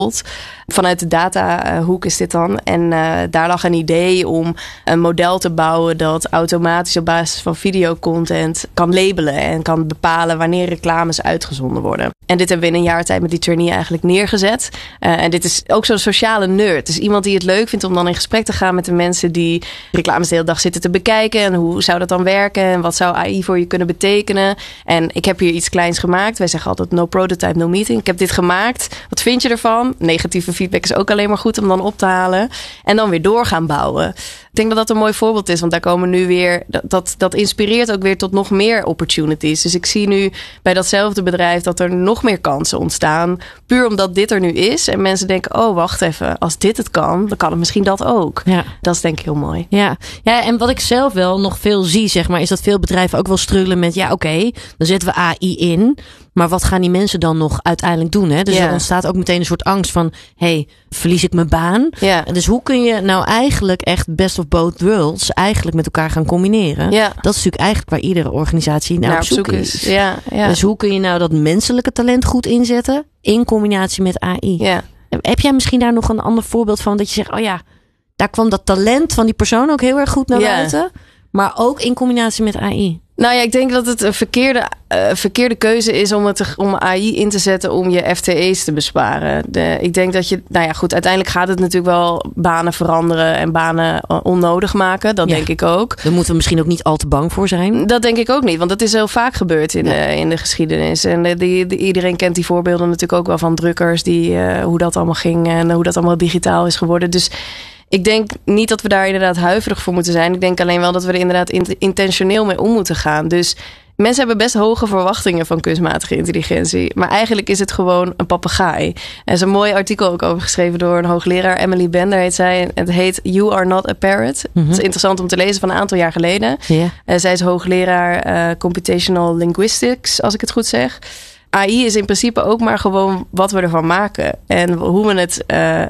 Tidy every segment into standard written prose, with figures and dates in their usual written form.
Vanuit de datahoek is dit dan. En daar lag een idee om een model te bouwen dat automatisch op basis van videocontent kan labelen en kan bepalen wanneer reclames uitgezonden worden. En dit hebben we in een jaar tijd met die trainee eigenlijk neergezet. En dit is ook zo'n sociale nerd. Dus iemand die het leuk vindt om dan in gesprek te gaan met de mensen die reclames de hele dag zitten te bekijken. En hoe zou dat dan werken? En wat zou AI voor je kunnen betekenen? En ik heb hier iets kleins gemaakt. Wij zeggen altijd no prototype, no meeting. Ik heb dit gemaakt. Wat vind je ervan? Negatieve feedback is ook alleen maar goed om dan op te halen. En dan weer door gaan bouwen. Ik denk dat dat een mooi voorbeeld is. Want daar komen nu weer... Dat inspireert ook weer tot nog meer opportunities. Dus ik zie nu bij datzelfde bedrijf dat er nog meer kansen ontstaan. Puur omdat dit er nu is. En mensen denken, oh wacht even. Als dit het kan, dan kan het misschien dat ook. Ja. Dat is denk ik heel mooi. Ja, en wat ik zelf wel nog veel zie, zeg maar, is dat veel bedrijven ook wel struggelen met, oké, dan zetten we AI in. Maar wat gaan die mensen dan nog uiteindelijk doen? Hè? Dus er ontstaat ook meteen een soort angst van, verlies ik mijn baan? Ja. Dus hoe kun je nou eigenlijk echt best of both worlds eigenlijk met elkaar gaan combineren? Ja. Dat is natuurlijk eigenlijk waar iedere organisatie naar op zoek is. Ja. Dus hoe kun je nou dat menselijke talent goed inzetten in combinatie met AI? Ja. Heb jij misschien daar nog een ander voorbeeld van dat je zegt, daar kwam dat talent van die persoon ook heel erg goed naar buiten, maar ook in combinatie met AI? Nou ja, ik denk dat het een verkeerde keuze is om AI in te zetten om je FTE's te besparen. Ik denk dat je, uiteindelijk gaat het natuurlijk wel banen veranderen en banen onnodig maken. Dat denk ik ook. Daar moeten we misschien ook niet al te bang voor zijn. Dat denk ik ook niet, want dat is heel vaak gebeurd in de geschiedenis. En iedereen kent die voorbeelden natuurlijk ook wel van drukkers, hoe dat allemaal ging en hoe dat allemaal digitaal is geworden. Dus ik denk niet dat we daar inderdaad huiverig voor moeten zijn. Ik denk alleen wel dat we er inderdaad intentioneel mee om moeten gaan. Dus mensen hebben best hoge verwachtingen van kunstmatige intelligentie. Maar eigenlijk is het gewoon een papegaai. Er is een mooi artikel ook over geschreven door een hoogleraar. Emily Bender heet zij. Het heet You Are Not a Parrot. Mm-hmm. Het is interessant om te lezen van een aantal jaar geleden. Yeah. Zij is hoogleraar Computational Linguistics, als ik het goed zeg. AI is in principe ook maar gewoon wat we ervan maken. En hoe we het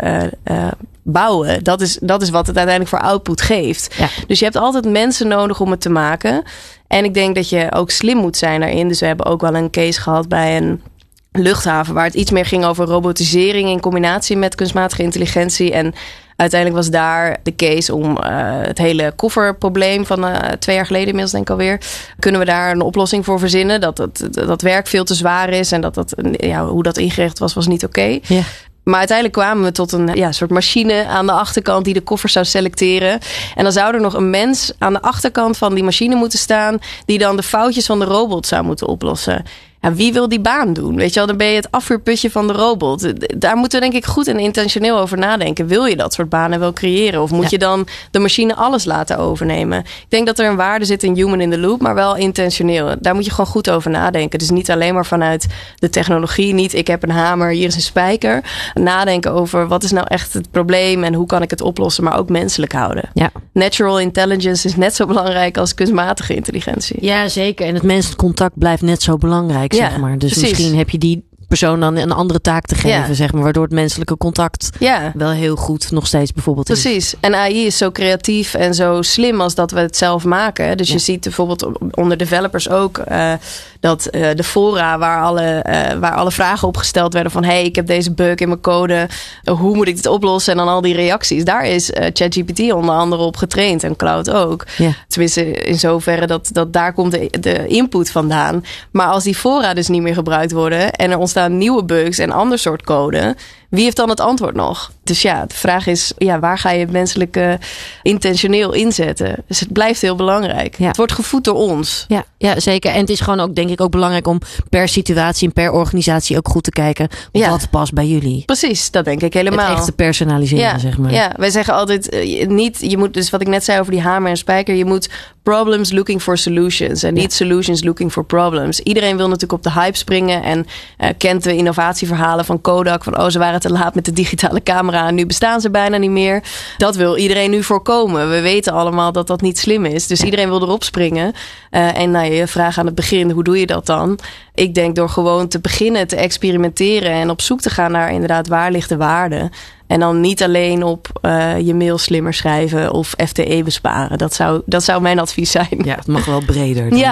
bouwen. Dat is wat het uiteindelijk voor output geeft. Ja. Dus je hebt altijd mensen nodig om het te maken. En ik denk dat je ook slim moet zijn daarin. Dus we hebben ook wel een case gehad bij een luchthaven waar het iets meer ging over robotisering in combinatie met kunstmatige intelligentie. En uiteindelijk was daar de case om het hele kofferprobleem van 2 jaar geleden inmiddels denk ik alweer. Kunnen we daar een oplossing voor verzinnen? Dat werk veel te zwaar is en hoe dat ingericht was niet oké. Ja. Maar uiteindelijk kwamen we tot een soort machine aan de achterkant die de koffers zou selecteren. En dan zou er nog een mens aan de achterkant van die machine moeten staan die dan de foutjes van de robot zou moeten oplossen. Ja, wie wil die baan doen? Weet je wel, dan ben je het afvuurputje van de robot. Daar moeten we denk ik goed en intentioneel over nadenken. Wil je dat soort banen wel creëren? Of moet je dan de machine alles laten overnemen? Ik denk dat er een waarde zit in human in the loop, maar wel intentioneel. Daar moet je gewoon goed over nadenken. Dus niet alleen maar vanuit de technologie. Niet ik heb een hamer, hier is een spijker. Nadenken over wat is nou echt het probleem en hoe kan ik het oplossen, maar ook menselijk houden. Ja. Natural intelligence is net zo belangrijk als kunstmatige intelligentie. Ja, zeker. En het menselijk contact blijft net zo belangrijk. Zeg maar. Dus precies. Misschien heb je die persoon dan een andere taak te geven, zeg maar, waardoor het menselijke contact wel heel goed nog steeds bijvoorbeeld is. Precies. En AI is zo creatief en zo slim als dat we het zelf maken. Dus je ziet bijvoorbeeld onder developers ook dat de fora waar alle vragen op gesteld werden van ik heb deze bug in mijn code, hoe moet ik dit oplossen? En dan al die reacties. Daar is ChatGPT onder andere op getraind en Cloud ook. Ja. Tenminste in zoverre dat daar komt de input vandaan. Maar als die fora dus niet meer gebruikt worden en er ontstaan nieuwe bugs en ander soort code, wie heeft dan het antwoord nog? Dus de vraag is, waar ga je het menselijke intentioneel inzetten? Dus het blijft heel belangrijk. Ja. Het wordt gevoed door ons. Ja, zeker. En het is gewoon ook, denk ik, ook belangrijk om per situatie en per organisatie ook goed te kijken wat past bij jullie. Precies, dat denk ik helemaal. Het echt te personaliseren, zeg maar. Ja, wij zeggen altijd je moet, dus wat ik net zei over die hamer en spijker, je moet problems looking for solutions en niet solutions looking for problems. Iedereen wil natuurlijk op de hype springen en kent de innovatieverhalen van Kodak van ze waren te laat met de digitale camera en nu bestaan ze bijna niet meer. Dat wil iedereen nu voorkomen. We weten allemaal dat dat niet slim is. Dus iedereen wil erop springen. En je vraag aan het begin, hoe doe je dat dan? Ik denk door gewoon te beginnen te experimenteren en op zoek te gaan naar inderdaad waar ligt de waarde. En dan niet alleen op je mail slimmer schrijven of FTE besparen. Dat zou mijn advies zijn. Ja, het mag wel breder. Dan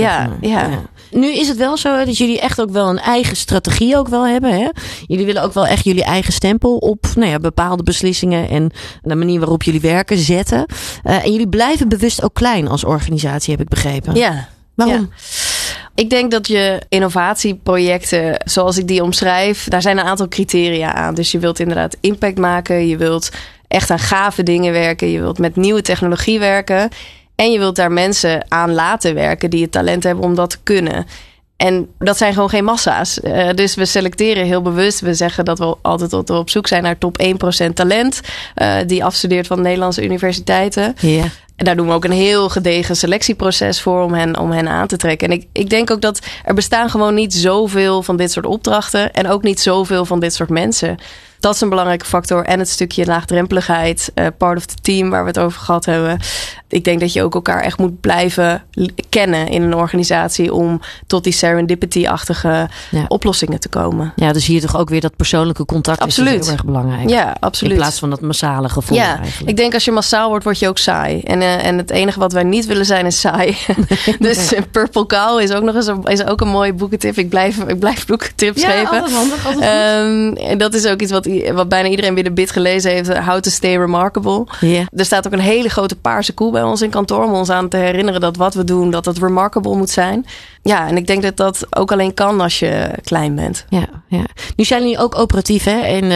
ja. Nu is het wel zo dat jullie echt ook wel een eigen strategie ook wel hebben. Hè? Jullie willen ook wel echt jullie eigen stempel op bepaalde beslissingen en de manier waarop jullie werken zetten. En jullie blijven bewust ook klein als organisatie, heb ik begrepen. Ja. Waarom? Ja. Ik denk dat je innovatieprojecten, zoals ik die omschrijf, daar zijn een aantal criteria aan. Dus je wilt inderdaad impact maken. Je wilt echt aan gave dingen werken. Je wilt met nieuwe technologie werken. En je wilt daar mensen aan laten werken die het talent hebben om dat te kunnen. En dat zijn gewoon geen massa's. Dus we selecteren heel bewust. We zeggen dat we altijd op zoek zijn naar top 1% talent. Die afstudeert van de Nederlandse universiteiten. Ja. En daar doen we ook een heel gedegen selectieproces voor om hen aan te trekken. En ik denk ook dat er bestaan gewoon niet zoveel van dit soort opdrachten. En ook niet zoveel van dit soort mensen. Dat is een belangrijke factor. En het stukje laagdrempeligheid, part of the team waar we het over gehad hebben. Ik denk dat je ook elkaar echt moet blijven kennen in een organisatie om tot die serendipity-achtige oplossingen te komen. Ja, dus hier toch ook weer dat persoonlijke contact absoluut. Is dus heel erg belangrijk. Ja, absoluut. In plaats van dat massale gevoel eigenlijk. Ik denk als je massaal wordt, word je ook saai. En het enige wat wij niet willen zijn is saai. Dus Purple Cow is ook een mooie boekentip. Ik blijf boekentips geven. Altijd handig, altijd en dat is ook iets wat bijna iedereen binnen BIT gelezen heeft. How to Stay Remarkable. Yeah. Er staat ook een hele grote paarse koe bij ons in kantoor om ons aan te herinneren dat wat we doen, dat het remarkable moet zijn. Ja, en ik denk dat dat ook alleen kan als je klein bent. Ja. Nu zijn jullie ook operatief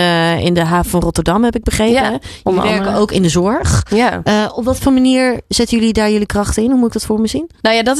in de haven van Rotterdam, heb ik begrepen. Ja, jullie werken ook in de zorg. Ja. Op wat voor manier zetten jullie daar jullie krachten in? Hoe moet ik dat voor me zien? Nou ja, dat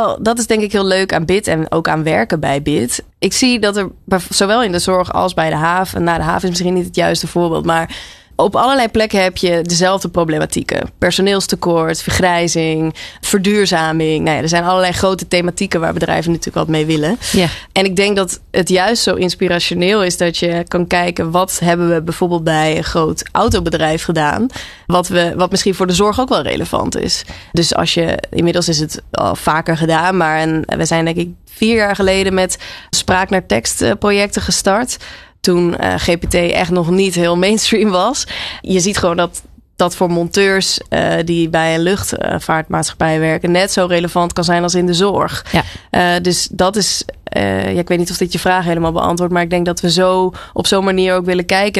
is denk ik heel leuk aan BIT en ook aan werken bij BIT. Ik zie dat er zowel in de zorg als bij de haven. Nou, de haven is misschien niet het juiste voorbeeld, maar op allerlei plekken heb je dezelfde problematieken. Personeelstekort, vergrijzing, verduurzaming. Nou ja, er zijn allerlei grote thematieken waar bedrijven natuurlijk wat mee willen. Ja. En ik denk dat het juist zo inspirationeel is dat je kan kijken wat hebben we bijvoorbeeld bij een groot autobedrijf gedaan. Wat misschien voor de zorg ook wel relevant is. Dus inmiddels is het al vaker gedaan, maar we zijn denk ik 4 jaar geleden met spraak naar tekst projecten gestart. Toen GPT echt nog niet heel mainstream was. Je ziet gewoon dat voor monteurs die bij een luchtvaartmaatschappij werken net zo relevant kan zijn als in de zorg. Ja. Dus dat is, ik weet niet of dit je vraag helemaal beantwoordt, maar ik denk dat we op zo'n manier ook willen kijken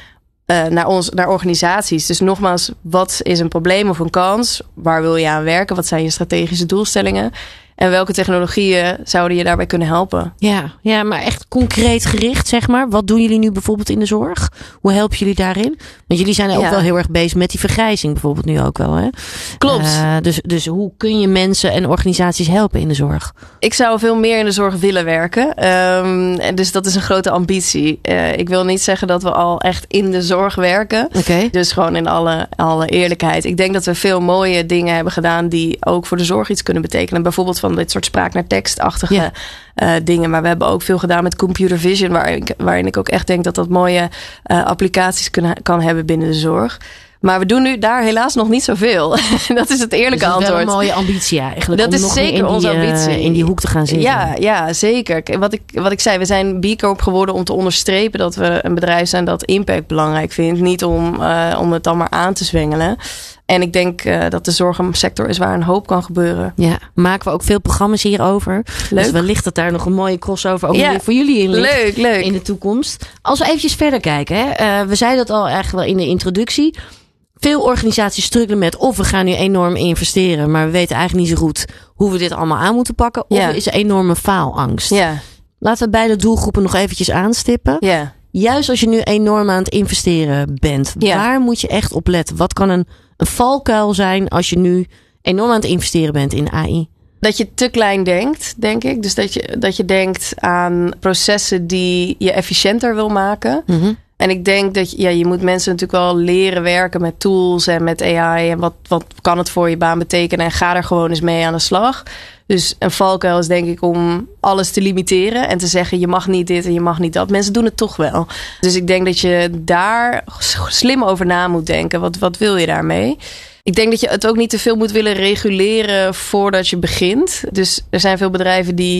naar organisaties. Dus nogmaals, wat is een probleem of een kans? Waar wil je aan werken? Wat zijn je strategische doelstellingen? En welke technologieën zouden je daarbij kunnen helpen? Ja, maar echt concreet gericht, zeg maar. Wat doen jullie nu bijvoorbeeld in de zorg? Hoe helpen jullie daarin? Want jullie zijn ook wel heel erg bezig met die vergrijzing bijvoorbeeld nu ook wel, hè? Klopt. Dus hoe kun je mensen en organisaties helpen in de zorg? Ik zou veel meer in de zorg willen werken. Dus dat is een grote ambitie. Ik wil niet zeggen dat we al echt in de zorg werken. Okay. Dus gewoon in alle eerlijkheid. Ik denk dat we veel mooie dingen hebben gedaan die ook voor de zorg iets kunnen betekenen. Bijvoorbeeld van dit soort spraak naar tekstachtige dingen. Maar we hebben ook veel gedaan met computer vision, waarin ik ook echt denk dat dat mooie applicaties kan hebben binnen de zorg. Maar we doen nu daar helaas nog niet zoveel. Dat is het eerlijke antwoord. Dat is wel een mooie ambitie eigenlijk. Dat om is nog zeker onze ambitie. In die hoek te gaan zitten. Ja, zeker. Wat ik zei, we zijn B Corp geworden om te onderstrepen dat we een bedrijf zijn dat impact belangrijk vindt. Niet om het dan maar aan te zwengelen. En ik denk dat de zorgsector is waar een hoop kan gebeuren. Ja, maken we ook veel programma's hierover. Leuk. Dus wellicht dat daar nog een mooie crossover ook weer voor jullie in ligt. Leuk. In de toekomst. Als we eventjes verder kijken. Hè. We zeiden dat al eigenlijk wel in de introductie. Veel organisaties struggelen met of we gaan nu enorm investeren, maar we weten eigenlijk niet zo goed hoe we dit allemaal aan moeten pakken. Of er is een enorme faalangst. Ja. Laten we beide doelgroepen nog eventjes aanstippen. Ja. Juist als je nu enorm aan het investeren bent, waar moet je echt op letten? Wat kan een valkuil zijn als je nu enorm aan het investeren bent in AI? Dat je te klein denkt, denk ik. Dus dat je denkt aan processen die je efficiënter wil maken. Mm-hmm. En ik denk dat je moet mensen natuurlijk wel leren werken met tools en met AI. En wat kan het voor je baan betekenen? En ga er gewoon eens mee aan de slag. Dus een valkuil is denk ik om alles te limiteren. En te zeggen je mag niet dit en je mag niet dat. Mensen doen het toch wel. Dus ik denk dat je daar slim over na moet denken. Wat wil je daarmee? Ik denk dat je het ook niet te veel moet willen reguleren voordat je begint. Dus er zijn veel bedrijven die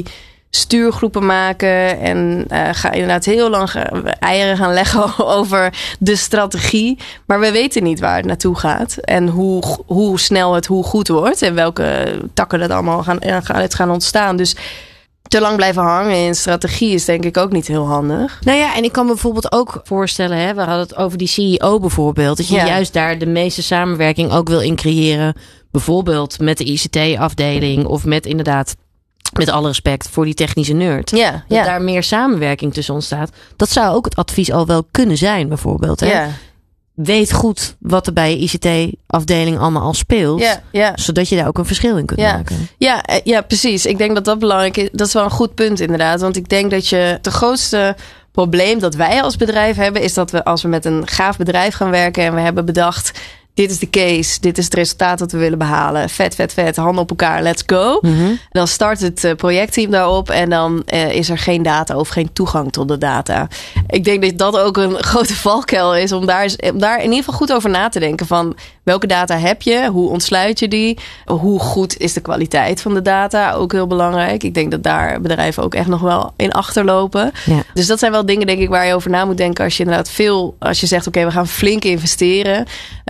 stuurgroepen maken en ga inderdaad heel lang eieren gaan leggen over de strategie. Maar we weten niet waar het naartoe gaat en hoe snel het hoe goed wordt en welke takken dat allemaal gaan ontstaan. Dus te lang blijven hangen in strategie is denk ik ook niet heel handig. Nou ja, en ik kan me bijvoorbeeld ook voorstellen, we hadden het over die CEO bijvoorbeeld, dat je juist daar de meeste samenwerking ook wil in creëren. Bijvoorbeeld met de ICT-afdeling of met inderdaad, met alle respect voor die technische nerd. Dat daar meer samenwerking tussen ontstaat. Dat zou ook het advies al wel kunnen zijn bijvoorbeeld. Hè? Ja. Weet goed wat er bij je ICT-afdeling allemaal al speelt. Zodat je daar ook een verschil in kunt maken. Ja, precies. Ik denk dat dat belangrijk is. Dat is wel een goed punt inderdaad. Want ik denk dat je de grootste probleem dat wij als bedrijf hebben, is dat we als we met een gaaf bedrijf gaan werken en we hebben bedacht, dit is de case, dit is het resultaat dat we willen behalen. Vet, handen op elkaar, let's go. En dan start het projectteam daarop en dan is er geen data of geen toegang tot de data. Ik denk dat dat ook een grote valkuil is om daar in ieder geval goed over na te denken van welke data heb je, hoe ontsluit je die, hoe goed is de kwaliteit van de data, ook heel belangrijk. Ik denk dat daar bedrijven ook echt nog wel in achterlopen. Ja. Dus dat zijn wel dingen denk ik waar je over na moet denken als je inderdaad als je zegt oké, we gaan flink investeren,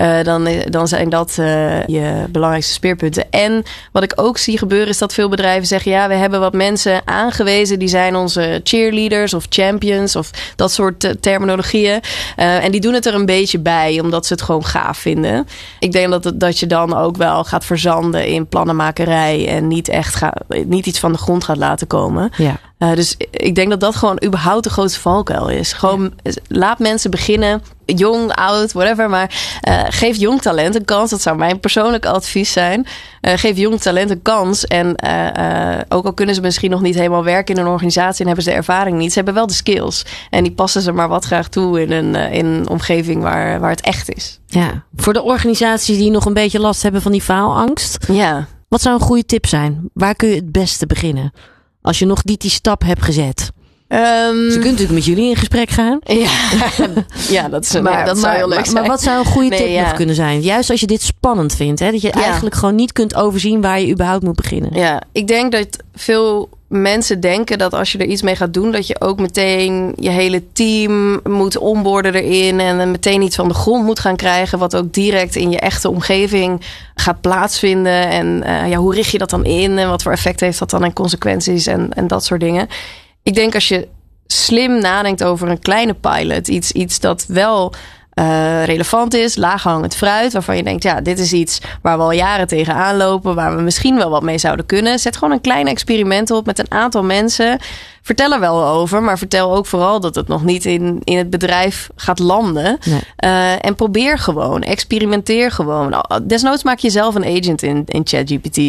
dan zijn dat je belangrijkste speerpunten. En wat ik ook zie gebeuren is dat veel bedrijven zeggen we hebben wat mensen aangewezen, die zijn onze cheerleaders of champions of dat soort terminologieën. En die doen het er een beetje bij, omdat ze het gewoon gaaf vinden. Ik denk dat je dan ook wel gaat verzanden in plannenmakerij en niet iets van de grond gaat laten komen. Ja. Dus ik denk dat dat gewoon überhaupt de grootste valkuil is. Gewoon laat mensen beginnen, jong, oud, whatever. Maar geef jong talent een kans. Dat zou mijn persoonlijke advies zijn. Geef jong talent een kans. En ook al kunnen ze misschien nog niet helemaal werken in een organisatie en hebben ze de ervaring niet. Ze hebben wel de skills. En die passen ze maar wat graag toe in een omgeving waar het echt is. Ja, voor de organisaties die nog een beetje last hebben van die faalangst. Ja. Wat zou een goede tip zijn? Waar kun je het beste beginnen? Als je nog niet die stap hebt gezet. Ze kunt natuurlijk met jullie in gesprek gaan. Ja, dat zou heel leuk zijn. Maar wat zou een goede tip nog kunnen zijn? Juist als je dit spannend vindt. Hè? Dat je eigenlijk gewoon niet kunt overzien waar je überhaupt moet beginnen. Ja, ik denk dat veel mensen denken dat als je er iets mee gaat doen, dat je ook meteen je hele team moet onboarden erin en meteen iets van de grond moet gaan krijgen, wat ook direct in je echte omgeving gaat plaatsvinden. En hoe richt je dat dan in en wat voor effect heeft dat dan en consequenties en dat soort dingen. Ik denk als je slim nadenkt over een kleine pilot, iets dat wel relevant is, laaghangend fruit, waarvan je denkt, dit is iets waar we al jaren tegenaan lopen, waar we misschien wel wat mee zouden kunnen. Zet gewoon een klein experiment op met een aantal mensen. Vertel er wel over, maar vertel ook vooral dat het nog niet in het bedrijf gaat landen. Nee. En probeer experimenteer gewoon. Desnoods maak je zelf een agent in ChatGPT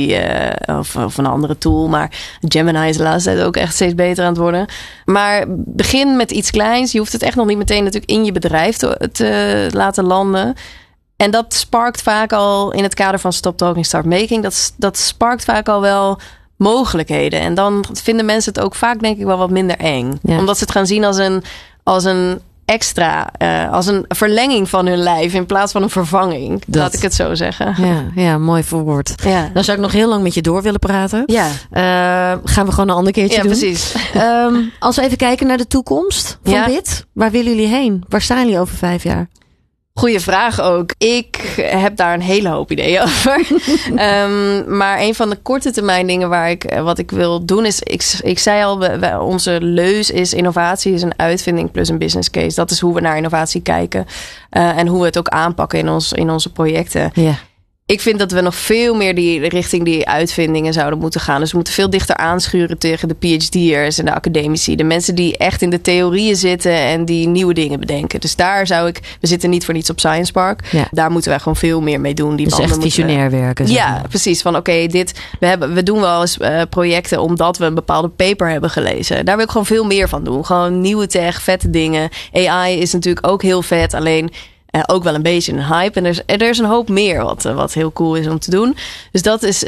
of een andere tool. Maar Gemini is de laatste tijd ook echt steeds beter aan het worden. Maar begin met iets kleins. Je hoeft het echt nog niet meteen natuurlijk in je bedrijf te laten landen. En dat sparkt vaak al in het kader van Stop Talking, Start Making. Dat sparkt vaak al wel mogelijkheden. En dan vinden mensen het ook vaak denk ik wel wat minder eng. Ja. Omdat ze het gaan zien als een extra, als een verlenging van hun lijf in plaats van een vervanging. Laat ik het zo zeggen. Ja, mooi verwoord. Ja. Dan zou ik nog heel lang met je door willen praten. Ja. Gaan we gewoon een ander keertje doen. Precies. Als we even kijken naar de toekomst van BIT. Waar willen jullie heen? Waar staan jullie over 5 jaar? Goeie vraag ook. Ik heb daar een hele hoop ideeën over. Maar een van de korte termijn dingen wat ik wil doen is, ik zei al, onze leus is innovatie is een uitvinding plus een business case. Dat is hoe we naar innovatie kijken. En hoe we het ook aanpakken in onze projecten. Yeah. Ik vind dat we nog veel meer richting die uitvindingen zouden moeten gaan. Dus we moeten veel dichter aanschuren tegen de PhD'ers en de academici. De mensen die echt in de theorieën zitten en die nieuwe dingen bedenken. Dus daar we zitten niet voor niets op Science Park. Ja. Daar moeten wij gewoon veel meer mee doen. Dus echt visionair werken. Ja, precies. Van we doen wel eens projecten omdat we een bepaalde paper hebben gelezen. Daar wil ik gewoon veel meer van doen. Gewoon nieuwe tech, vette dingen. AI is natuurlijk ook heel vet. Alleen ook wel een beetje een hype. En er is een hoop meer wat heel cool is om te doen. Dus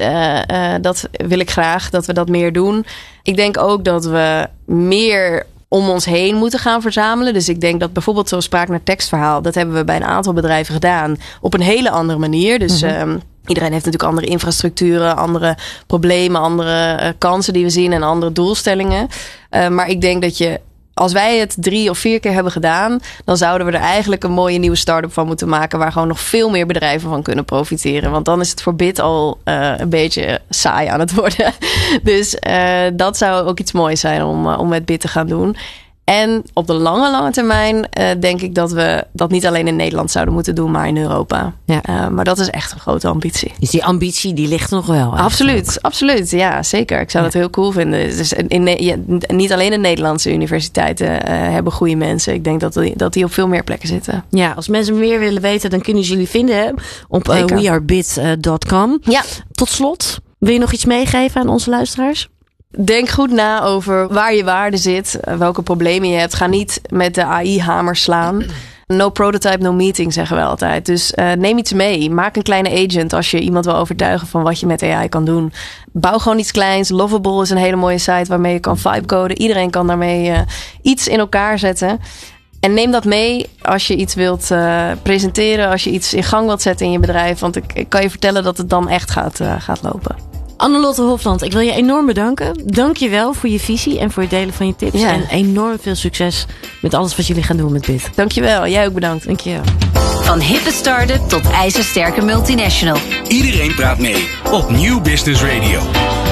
dat wil ik graag, dat we dat meer doen. Ik denk ook dat we meer om ons heen moeten gaan verzamelen. Dus ik denk dat bijvoorbeeld zo'n spraak naar tekstverhaal, dat hebben we bij een aantal bedrijven gedaan op een hele andere manier. Dus Iedereen heeft natuurlijk andere infrastructuren, andere problemen, andere kansen die we zien en andere doelstellingen. Maar ik denk dat als wij het 3 of 4 keer hebben gedaan, dan zouden we er eigenlijk een mooie nieuwe start-up van moeten maken, waar gewoon nog veel meer bedrijven van kunnen profiteren. Want dan is het voor BIT al een beetje saai aan het worden. Dus dat zou ook iets moois zijn om met BIT te gaan doen. En op de lange termijn denk ik dat we dat niet alleen in Nederland zouden moeten doen, maar in Europa. Ja. Maar dat is echt een grote ambitie. Dus die ambitie die ligt nog wel. Absoluut. Ja, zeker. Ik zou dat heel cool vinden. Dus niet alleen de Nederlandse universiteiten hebben goede mensen. Ik denk dat die op veel meer plekken zitten. Ja, als mensen meer willen weten, dan kunnen ze jullie vinden op wearebit.com. Ja. Tot slot, wil je nog iets meegeven aan onze luisteraars? Denk goed na over waar je waarde zit, welke problemen je hebt. Ga niet met de AI-hamer slaan. No prototype, no meeting, zeggen we altijd. Dus neem iets mee. Maak een kleine agent als je iemand wil overtuigen van wat je met AI kan doen. Bouw gewoon iets kleins. Lovable is een hele mooie site waarmee je kan vibecoden. Iedereen kan daarmee iets in elkaar zetten. En neem dat mee als je iets wilt presenteren, als je iets in gang wilt zetten in je bedrijf. Want ik kan je vertellen dat het dan echt gaat lopen. Anne-Lotte Hofland, ik wil je enorm bedanken. Dank je wel voor je visie en voor het delen van je tips. Ja. En enorm veel succes met alles wat jullie gaan doen met BIT. Dank je wel. Jij ook bedankt. Dank je wel. Van hippe start-up tot ijzersterke multinational. Iedereen praat mee op Nieuw Business Radio.